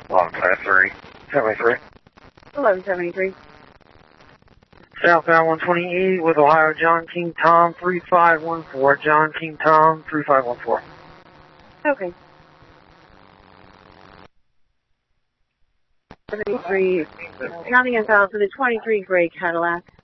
Long class 3. 73. 1173. Southbound 128 with Ohio John King Tom 3514. John King Tom 3514. Okay. 73, counting us out for the 23 gray Cadillac.